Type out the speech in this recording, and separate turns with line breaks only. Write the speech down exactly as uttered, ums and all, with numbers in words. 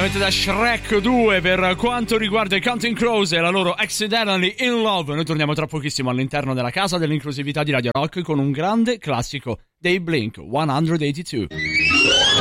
direttamente da Shrek due per quanto riguarda i Counting Crows e la loro Accidentally in Love. Noi torniamo tra pochissimo all'interno della casa dell'inclusività di Radio Rock con un grande classico dei Blink centottantadue.